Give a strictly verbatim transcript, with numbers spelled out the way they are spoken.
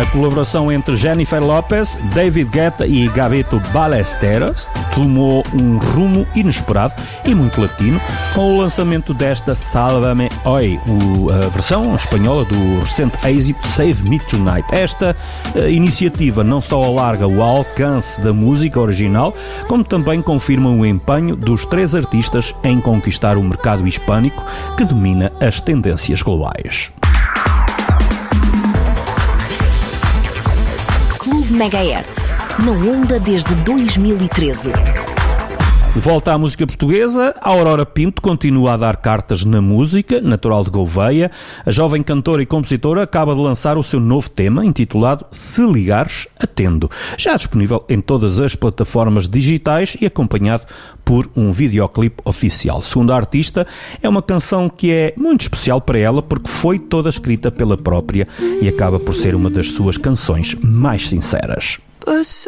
colaboração entre Jennifer Lopez, David Guetta e Gabito Ballesteros tomou um rumo inesperado e muito latino com o lançamento desta Sálvame Hoy, a versão espanhola do recente êxito Save Me Tonight. Esta uh, iniciativa não só alarga o alcance da música original, como também confirma o empenho dos três artistas em conquistar o mercado hispânico que domina as tendências globais. Clube Megahertz, na onda desde dois mil e treze. Volta à música portuguesa, a Aurora Pinto continua a dar cartas na música, natural de Gouveia. A jovem cantora e compositora acaba de lançar o seu novo tema, intitulado Se Ligares, Atendo, já disponível em todas as plataformas digitais e acompanhado por um videoclipe oficial. Segundo a artista, é uma canção que é muito especial para ela porque foi toda escrita pela própria e acaba por ser uma das suas canções mais sinceras. Passar